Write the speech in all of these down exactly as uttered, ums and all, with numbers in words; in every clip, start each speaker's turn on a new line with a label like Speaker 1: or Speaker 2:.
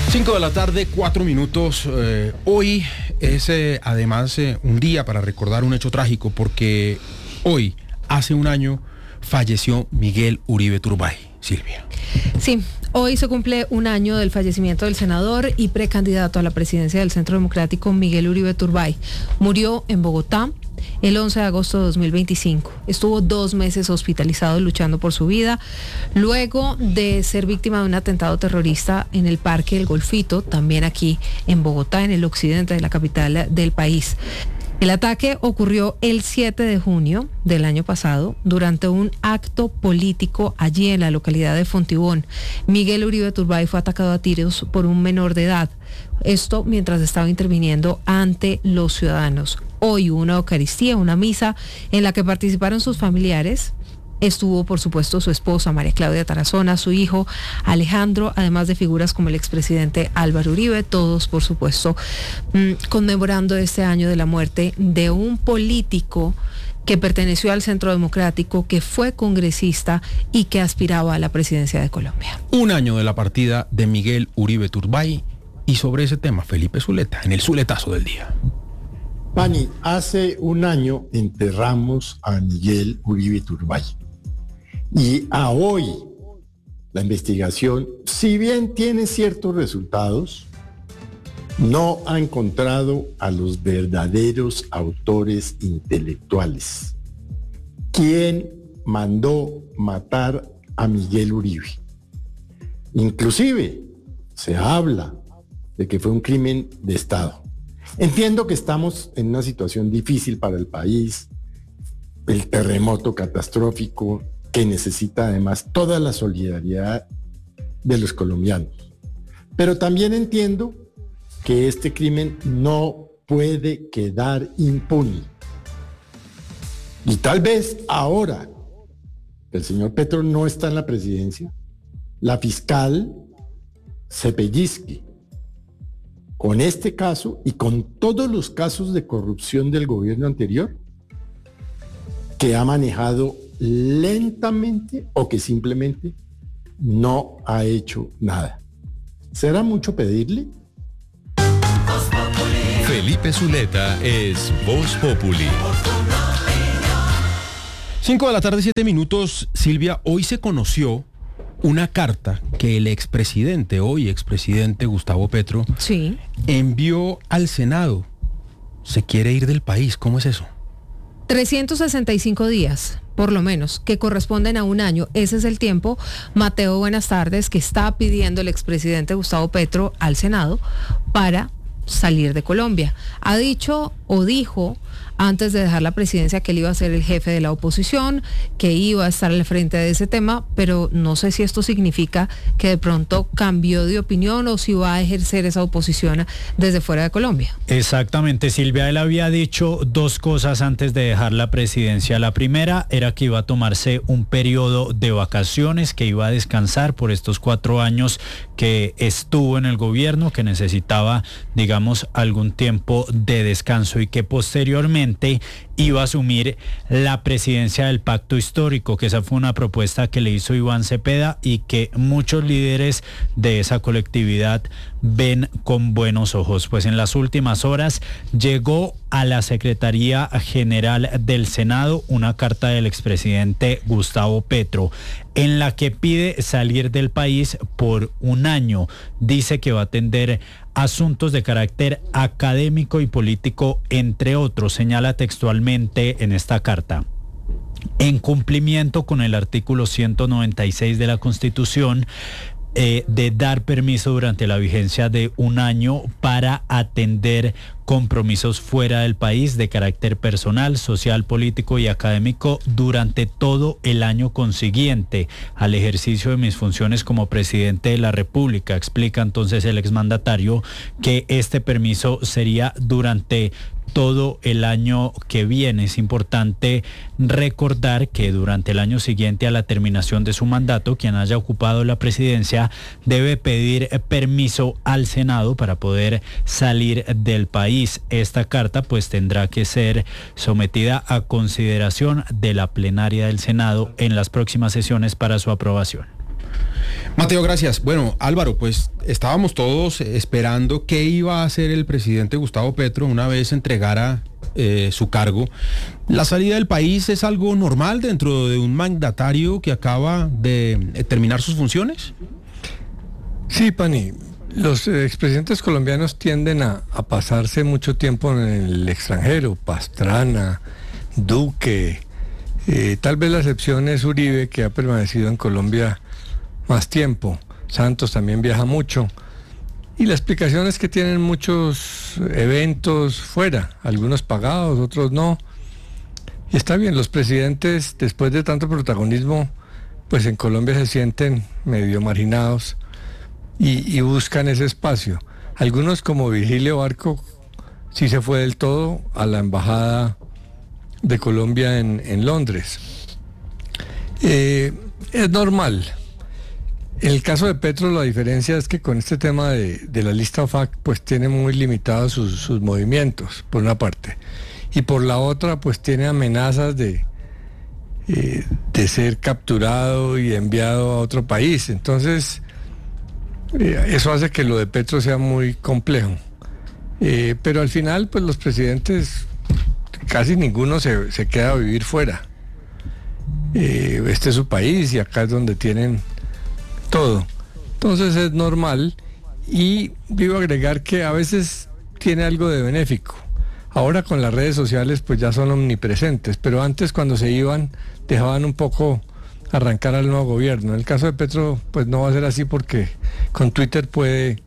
Speaker 1: cinco de la tarde, cuatro minutos. Eh, hoy es eh, además eh, un día para recordar un hecho trágico, porque hoy, hace un año, falleció Miguel Uribe Turbay. Silvia.
Speaker 2: Sí, hoy se cumple un año del fallecimiento del senador y precandidato a la presidencia del Centro Democrático, Miguel Uribe Turbay. Murió en Bogotá el once de agosto de dos mil veinticinco. Estuvo dos meses hospitalizado luchando por su vida, luego de ser víctima de un atentado terrorista en el Parque El Golfito, también aquí en Bogotá, en el occidente de la capital del país. El ataque ocurrió el siete de junio del año pasado durante un acto político allí en la localidad de Fontibón. Miguel Uribe Turbay fue atacado a tiros por un menor de edad. Esto mientras estaba interviniendo ante los ciudadanos. Hoy hubo una Eucaristía, una misa en la que participaron sus familiares. Estuvo, por supuesto, su esposa, María Claudia Tarazona, su hijo, Alejandro, además de figuras como el expresidente Álvaro Uribe, todos, por supuesto, mmm, conmemorando este año de la muerte de un político que perteneció al Centro Democrático, que fue congresista y que aspiraba a la presidencia de Colombia.
Speaker 1: Un año de la partida de Miguel Uribe Turbay, y sobre ese tema, Felipe Zuleta, en el Zuletazo del día.
Speaker 3: Pani, hace un año enterramos a Miguel Uribe Turbay. Y a hoy, la investigación, si bien tiene ciertos resultados, no ha encontrado a los verdaderos autores intelectuales. ¿Quién mandó matar a Miguel Uribe? Inclusive, se habla de que fue un crimen de Estado. Entiendo que estamos en una situación difícil para el país, el terremoto catastrófico, que necesita además toda la solidaridad de los colombianos. Pero también entiendo que este crimen no puede quedar impune. Y tal vez ahora que el señor Petro no está en la presidencia, la fiscal se pellizque con este caso y con todos los casos de corrupción del gobierno anterior, que ha manejado lentamente o que simplemente no ha hecho nada. ¿Será mucho pedirle?
Speaker 4: Felipe Zuleta es Voz Populi.
Speaker 1: cinco de la tarde, siete minutos. Silvia, hoy se conoció una carta que el expresidente, hoy expresidente Gustavo Petro,
Speaker 2: sí,
Speaker 1: envió al Senado. Se quiere ir del país. ¿Cómo es eso?
Speaker 2: trescientos sesenta y cinco días, por lo menos, que corresponden a un año. Ese es el tiempo, Mateo, buenas tardes, que está pidiendo el expresidente Gustavo Petro al Senado para salir de Colombia. Ha dicho o dijo antes de dejar la presidencia que él iba a ser el jefe de la oposición, que iba a estar al frente de ese tema, pero no sé si esto significa que de pronto cambió de opinión o si va a ejercer esa oposición desde fuera de Colombia.
Speaker 5: Exactamente, Silvia, él había dicho dos cosas antes de dejar la presidencia. La primera era que iba a tomarse un periodo de vacaciones, que iba a descansar por estos cuatro años que estuvo en el gobierno, que necesitaba, digamos, algún tiempo de descanso y que posteriormente iba a asumir la presidencia del Pacto Histórico, que esa fue una propuesta que le hizo Iván Cepeda y que muchos líderes de esa colectividad ven con buenos ojos. Pues en las últimas horas llegó a la Secretaría General del Senado una carta del expresidente Gustavo Petro en la que pide salir del país por un año. Dice que va a atender asuntos de carácter académico y político, entre otros, señala textualmente en esta carta. En cumplimiento con el artículo ciento noventa y seis de la Constitución, eh, de dar permiso durante la vigencia de un año para atender compromisos fuera del país de carácter personal, social, político y académico durante todo el año consiguiente al ejercicio de mis funciones como presidente de la República. Explica entonces el exmandatario que este permiso sería durante todo el año que viene. Es importante recordar que durante el año siguiente a la terminación de su mandato, quien haya ocupado la presidencia debe pedir permiso al Senado para poder salir del país. Esta carta pues tendrá que ser sometida a consideración de la plenaria del Senado en las próximas sesiones para su aprobación.
Speaker 1: Mateo, gracias. Bueno, Álvaro, pues estábamos todos esperando qué iba a hacer el presidente Gustavo Petro una vez entregara eh, su cargo. ¿La salida del país es algo normal dentro de un mandatario que acaba de eh, terminar sus funciones?
Speaker 6: Sí, Pani. Los expresidentes colombianos tienden a, a pasarse mucho tiempo en el extranjero. Pastrana, Duque, eh, tal vez la excepción es Uribe, que ha permanecido en Colombia más tiempo. Santos también viaja mucho. Y la explicación es que tienen muchos eventos fuera, algunos pagados, otros no. Y está bien, los presidentes, después de tanto protagonismo, pues en Colombia se sienten medio marginados y, y buscan ese espacio. Algunos, como Virgilio Barco, sí se fue del todo a la embajada de Colombia en, en Londres. Eh, es normal. En el caso de Petro, la diferencia es que con este tema de, de la lista O F A C, pues tiene muy limitados sus, sus movimientos, por una parte. Y por la otra, pues tiene amenazas de, eh, de ser capturado y enviado a otro país. Entonces, eh, eso hace que lo de Petro sea muy complejo. Eh, pero al final, pues los presidentes, casi ninguno se, se queda a vivir fuera. Eh, este es su país y acá es donde tienen todo. Entonces es normal, y vivo agregar que a veces tiene algo de benéfico. Ahora con las redes sociales pues ya son omnipresentes, pero antes cuando se iban dejaban un poco arrancar al nuevo gobierno. En el caso de Petro pues no va a ser así, porque con Twitter puede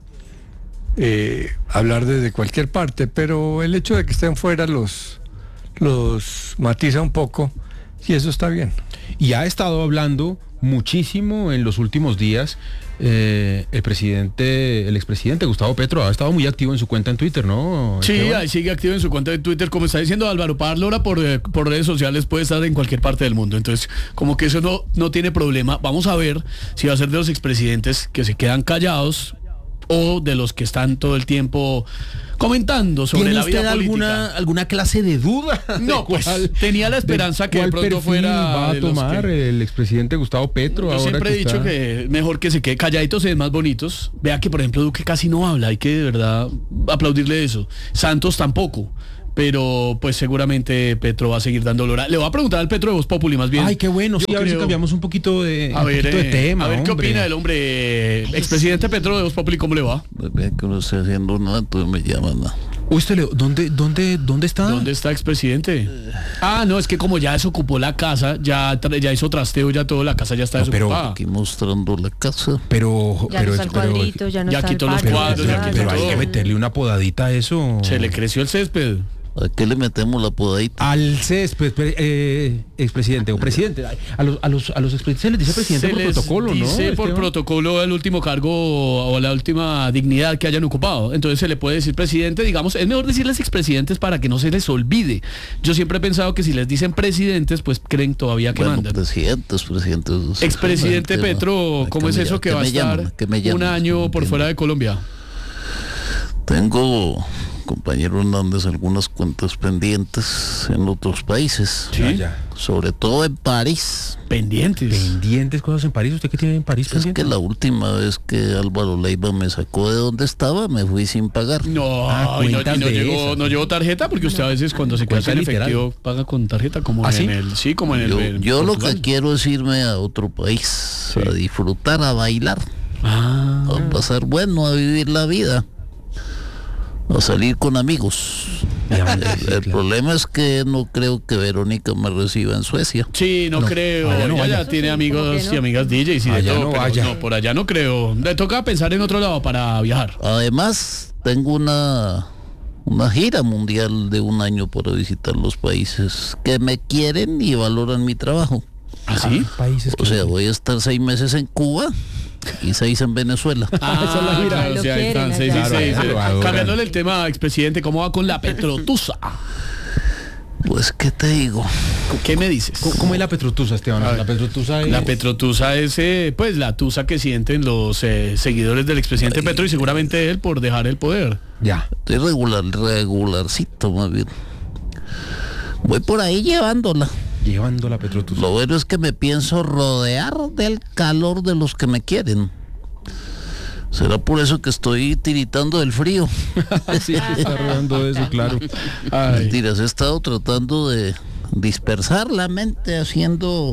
Speaker 6: eh, hablar desde cualquier parte, pero el hecho de que estén fuera los, los matiza un poco, y eso está bien.
Speaker 1: Y ha estado hablando muchísimo en los últimos días eh, el presidente, el expresidente Gustavo Petro ha estado muy activo en su cuenta en Twitter, ¿no?
Speaker 7: Sí,
Speaker 1: Esteban?
Speaker 7: ahí sigue activo en su cuenta de Twitter, como está diciendo Álvaro. Para darle hora por, eh, por redes sociales puede estar en cualquier parte del mundo, entonces como que eso no, no tiene problema. Vamos a ver si va a ser de los expresidentes que se quedan callados o de los que están todo el tiempo comentando sobre la vida
Speaker 1: ¿Tiene usted
Speaker 7: política.
Speaker 1: alguna, alguna clase de duda?
Speaker 7: No,
Speaker 1: de
Speaker 7: pues
Speaker 1: cuál-
Speaker 7: tenía la esperanza
Speaker 1: de
Speaker 7: que de
Speaker 1: cuál
Speaker 7: pronto
Speaker 1: perfil
Speaker 7: fuera
Speaker 1: va a
Speaker 7: de los
Speaker 1: tomar
Speaker 7: que-
Speaker 1: el expresidente Gustavo Petro.
Speaker 7: Yo
Speaker 1: ahora
Speaker 7: siempre he dicho
Speaker 1: está-
Speaker 7: que mejor que se quede calladitos, se ven más bonitos. Vea que, por ejemplo, Duque casi no habla, hay que de verdad aplaudirle eso. Santos tampoco, pero pues seguramente Petro va a seguir dando hora. Le voy a preguntar al Petro de Voz Populi más bien.
Speaker 1: Ay, qué bueno. Sí,
Speaker 7: Yo
Speaker 1: a ver si
Speaker 7: creo-
Speaker 1: cambiamos un poquito de,
Speaker 7: A
Speaker 1: un
Speaker 7: ver,
Speaker 1: poquito de
Speaker 7: eh,
Speaker 1: tema.
Speaker 7: a ver qué
Speaker 1: hombre.
Speaker 7: opina el hombre expresidente Petro de Voz Populi, ¿cómo le va?
Speaker 8: Ve que no estoy haciendo nada, entonces me llaman. ¿No?
Speaker 1: Uy, usted, Leo, ¿dónde, dónde, dónde está?
Speaker 7: ¿Dónde está expresidente? Ah, no, es que como ya desocupó la casa, ya, tra- ya hizo trasteo, ya toda la casa ya está
Speaker 1: No, pero-
Speaker 7: desocupada.
Speaker 8: Aquí mostrando la casa.
Speaker 1: Pero,
Speaker 2: Ya
Speaker 1: pero,
Speaker 2: no está el
Speaker 1: pero-
Speaker 2: cuadrito, ya no
Speaker 7: ya
Speaker 2: está el
Speaker 7: quitó los
Speaker 2: parque,
Speaker 7: cuadros, ya
Speaker 2: ya
Speaker 7: quitó
Speaker 1: pero hay
Speaker 7: todo.
Speaker 1: que meterle una podadita a eso.
Speaker 7: Se le creció el césped.
Speaker 8: ¿A qué le metemos la podadita?
Speaker 1: Al césped, pre- eh, expresidente o presidente. A los, a los, a los expresidentes se les dice presidente
Speaker 7: Se
Speaker 1: por
Speaker 7: les
Speaker 1: protocolo, ¿no?
Speaker 7: dice por
Speaker 1: Esteban?
Speaker 7: protocolo el último cargo o la última dignidad que hayan ocupado. Entonces se le puede decir presidente, digamos, es mejor decirles expresidentes para que no se les olvide. Yo siempre he pensado que si les dicen presidentes, pues creen todavía que
Speaker 8: Bueno,
Speaker 7: mandan.
Speaker 8: presidentes, presidentes.
Speaker 7: Expresidente
Speaker 8: Bueno,
Speaker 7: Petro,
Speaker 8: ¿a
Speaker 7: ¿cómo
Speaker 8: qué
Speaker 7: es
Speaker 8: me
Speaker 7: eso
Speaker 8: llaman?
Speaker 7: que
Speaker 8: ¿Qué
Speaker 7: va a
Speaker 8: me
Speaker 7: estar
Speaker 8: llaman? ¿Qué me
Speaker 7: un
Speaker 8: llaman?
Speaker 7: año
Speaker 8: No
Speaker 7: por
Speaker 8: entiendo.
Speaker 7: fuera de Colombia?
Speaker 8: Tengo, compañero Hernández, algunas cuentas pendientes en otros países.
Speaker 7: Sí.
Speaker 1: Ah, ya.
Speaker 8: Sobre todo en París.
Speaker 7: Pendientes.
Speaker 1: Pendientes cosas en París. ¿Usted qué tiene en París
Speaker 8: Es
Speaker 1: pendiente?
Speaker 8: que la última vez que Álvaro Leiva me sacó de donde estaba, me fui sin pagar.
Speaker 7: No,
Speaker 1: Ah,
Speaker 7: y no,
Speaker 1: cuentas
Speaker 7: y no
Speaker 1: de
Speaker 7: llegó,
Speaker 1: esas.
Speaker 7: no llevó tarjeta, porque usted a veces cuando se queda
Speaker 1: Cuenta
Speaker 7: en
Speaker 1: literal.
Speaker 7: efectivo paga con tarjeta, como
Speaker 1: ¿Ah,
Speaker 7: en
Speaker 1: sí?
Speaker 7: el, sí, como en el.
Speaker 8: Yo,
Speaker 7: en
Speaker 8: yo lo
Speaker 7: Portugal.
Speaker 8: que quiero es irme a otro país, a disfrutar, a bailar,
Speaker 7: Ah.
Speaker 8: a pasar bueno, a vivir la vida, a salir con amigos.
Speaker 1: Ya,
Speaker 8: El,
Speaker 1: sí,
Speaker 8: el
Speaker 1: claro.
Speaker 8: problema es que no creo que Verónica me reciba en Suecia.
Speaker 7: Sí, no,
Speaker 1: No,
Speaker 7: creo.
Speaker 1: allá no
Speaker 7: Ella
Speaker 1: vaya.
Speaker 7: ya tiene
Speaker 2: Sí,
Speaker 7: amigos
Speaker 2: ¿cómo que no?
Speaker 7: y amigas D Js y de
Speaker 1: Allá
Speaker 7: todo,
Speaker 1: no
Speaker 7: pero
Speaker 1: vaya.
Speaker 7: no, por allá no creo. Le toca pensar en otro lado para viajar.
Speaker 8: Además, tengo una, una gira mundial de un año para visitar los países que me quieren y valoran mi trabajo.
Speaker 7: ¿Así?
Speaker 1: Países
Speaker 8: O sea, voy a estar seis meses en Cuba y seis en Venezuela.
Speaker 7: Ah,
Speaker 1: esa es la gira.
Speaker 7: claro,
Speaker 2: Lo
Speaker 7: sí, ahí
Speaker 2: quieren
Speaker 7: están, seis y
Speaker 2: allá.
Speaker 7: seis.
Speaker 1: Claro,
Speaker 7: eh.
Speaker 1: lo adoran.
Speaker 7: Cambiándole el tema, expresidente, ¿cómo va con la Petrotusa?
Speaker 8: Pues, ¿qué te digo?
Speaker 7: ¿Qué me dices?
Speaker 1: ¿Cómo, cómo es la Petrotusa, Esteban?
Speaker 7: A ver.
Speaker 1: La Petrotusa es...
Speaker 7: La Petrotusa es, eh, pues, la tusa que sienten los eh, seguidores del expresidente Petro y seguramente él por dejar el poder.
Speaker 1: Ya.
Speaker 8: Estoy regular, regularcito más bien. Voy por ahí llevándola.
Speaker 1: Llevando la Petrotusa.
Speaker 8: Lo bueno es que me pienso rodear del calor de los que me quieren. Será por eso que estoy tiritando del frío.
Speaker 1: Sí, se está rodando eso, claro.
Speaker 7: Ay.
Speaker 8: Mentiras, he estado tratando de dispersar la mente haciendo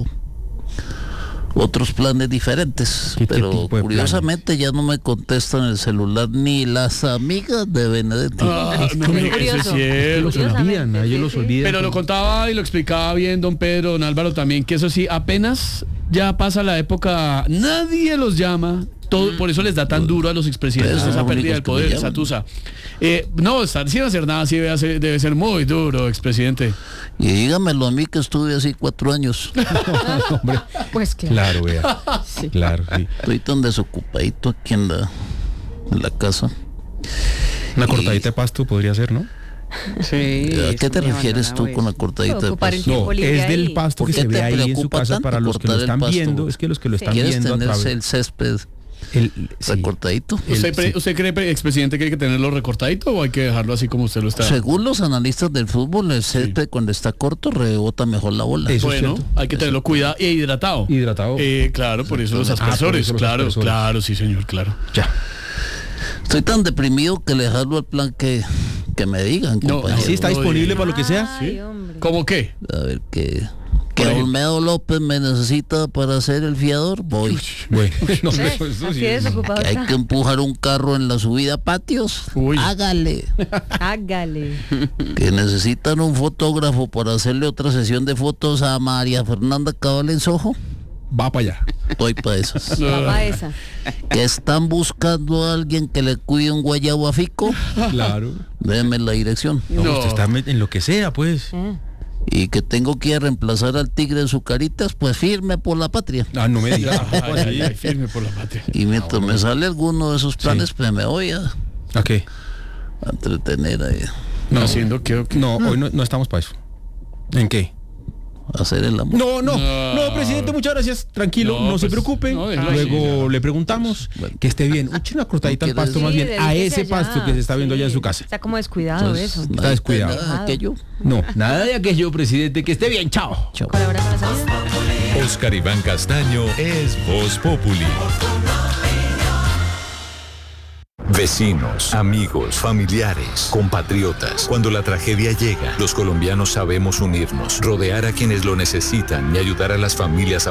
Speaker 8: otros planes diferentes,
Speaker 1: ¿Qué- qué
Speaker 8: pero
Speaker 1: tipo de
Speaker 8: curiosamente ya no me contestan el celular ni las amigas de Benedetti.
Speaker 7: Ah, no me digas,
Speaker 2: Curioso.
Speaker 7: eso es cierto.
Speaker 1: Los olvidan, a ellos los
Speaker 2: Sí, sí.
Speaker 1: olvidan.
Speaker 7: Pero lo contaba y lo explicaba bien don Pedro, don Álvaro también, que eso sí, apenas ya pasa la época, nadie los llama. Todo, por eso les da tan duro a los expresidentes
Speaker 8: Pero
Speaker 7: esa
Speaker 8: son
Speaker 7: pérdida
Speaker 8: únicos
Speaker 7: del
Speaker 8: que me
Speaker 7: poder,
Speaker 8: llaman.
Speaker 7: esa tusa. Eh, no, estar sin hacer nada sí debe ser, debe ser muy duro, expresidente.
Speaker 8: Y dígamelo a mí que estuve así cuatro años.
Speaker 1: Hombre,
Speaker 2: Pues claro.
Speaker 1: claro, vea. Claro, sí.
Speaker 8: Estoy tan desocupadito aquí en la, en la casa.
Speaker 1: Una cortadita de pasto podría ser, ¿no?
Speaker 9: Sí.
Speaker 8: ¿A qué te
Speaker 9: eso me
Speaker 8: refieres tú
Speaker 9: abandonaba
Speaker 8: con la
Speaker 9: eso.
Speaker 8: cortadita de
Speaker 2: Ocupar el
Speaker 8: pasto?
Speaker 2: tiempo
Speaker 1: No,
Speaker 2: libre
Speaker 1: es del
Speaker 2: ahí.
Speaker 1: pasto
Speaker 8: ¿Por
Speaker 1: que
Speaker 8: qué
Speaker 1: se
Speaker 8: te
Speaker 1: ve ahí en su
Speaker 8: preocupa
Speaker 1: casa
Speaker 8: tanto
Speaker 1: para los que lo
Speaker 8: cortar el
Speaker 1: están
Speaker 8: pasto?
Speaker 1: viendo. Es que los que lo están
Speaker 8: ¿Quieres
Speaker 1: viendo a
Speaker 8: tenerse
Speaker 1: través.
Speaker 8: el césped
Speaker 1: El, sí.
Speaker 8: recortadito?
Speaker 1: El-
Speaker 7: ¿Usted, pre-
Speaker 1: sí.
Speaker 7: ¿Usted cree, pre- expresidente, que hay que tenerlo recortadito o hay que dejarlo así como usted lo está?
Speaker 8: Según los analistas del fútbol, el césped cuando está corto rebota mejor la bola.
Speaker 1: Eso es
Speaker 7: Bueno,
Speaker 1: cierto.
Speaker 7: hay que tenerlo cuidado e hidratado.
Speaker 1: Hidratado.
Speaker 7: Eh, claro, por eso los
Speaker 1: Ah, por
Speaker 7: aspersores.
Speaker 1: eso los
Speaker 7: claro,
Speaker 1: aspersores.
Speaker 7: claro, sí, señor, claro.
Speaker 1: Ya.
Speaker 8: Estoy tan deprimido que le dejarlo al plan que, que me digan,
Speaker 7: No,
Speaker 8: compañero.
Speaker 1: ¿Así está
Speaker 7: no
Speaker 1: disponible
Speaker 7: diga.
Speaker 1: para lo que sea?
Speaker 2: Ay, hombre.
Speaker 7: ¿Cómo qué?
Speaker 8: A ver, que, que
Speaker 7: Por ejemplo.
Speaker 8: Olmedo López me necesita para ser el fiador, voy.
Speaker 1: Bueno, no,
Speaker 2: ¿Eh?
Speaker 1: eso sí
Speaker 2: Así
Speaker 1: es-
Speaker 2: desocupado
Speaker 8: Que hay
Speaker 2: está.
Speaker 8: que empujar un carro en la subida a patios.
Speaker 7: Uy.
Speaker 8: Hágale.
Speaker 2: Hágale.
Speaker 8: Que necesitan un fotógrafo para hacerle otra sesión de fotos a María Fernanda Cabal en Sojo.
Speaker 1: Va para allá.
Speaker 8: Voy para esas.
Speaker 2: Papá esa.
Speaker 8: Que están buscando a alguien que le cuide un guayabo a Fico.
Speaker 1: Claro.
Speaker 8: Déjenme la dirección.
Speaker 1: No,
Speaker 7: No.
Speaker 1: usted está en lo que sea, pues.
Speaker 2: Eh.
Speaker 8: Y que tengo que ir a reemplazar al tigre de Zucaritas, pues firme por la patria.
Speaker 1: Ah, no me diga.
Speaker 7: Ay, ay, ay, firme por la patria.
Speaker 8: Y mientras me sale alguno de esos planes, pues me voy a,
Speaker 1: ¿A qué?
Speaker 8: a entretener ahí,
Speaker 1: No,
Speaker 7: Haciendo que...
Speaker 1: no, hoy no, no estamos para eso. ¿En qué?
Speaker 8: a hacer el amor.
Speaker 1: No, no,
Speaker 7: No.
Speaker 1: no, presidente, muchas gracias. Tranquilo,
Speaker 7: No,
Speaker 1: no, se
Speaker 7: pues,
Speaker 1: preocupe.
Speaker 7: no, déjalo
Speaker 1: Luego
Speaker 7: así,
Speaker 1: le preguntamos
Speaker 8: Bueno.
Speaker 1: que esté bien. Eche una cortadita al
Speaker 8: ¿No quieres?
Speaker 1: pasto más
Speaker 2: Sí,
Speaker 1: bien, a
Speaker 2: dedíquese
Speaker 1: ese
Speaker 2: allá,
Speaker 1: pasto que se está viendo
Speaker 2: sí.
Speaker 1: allá en su casa.
Speaker 2: Está como descuidado
Speaker 8: Pues,
Speaker 2: eso.
Speaker 8: nada,
Speaker 1: descuidado.
Speaker 8: nada de aquello.
Speaker 1: No, nada de aquello, presidente, que esté bien, chao.
Speaker 8: Chao.
Speaker 2: Colabora con la salida.
Speaker 4: Oscar Iván Castaño es Voz Populi. Vecinos, amigos, familiares, compatriotas. Cuando la tragedia llega, los colombianos sabemos unirnos, rodear a quienes lo necesitan y ayudar a las familias a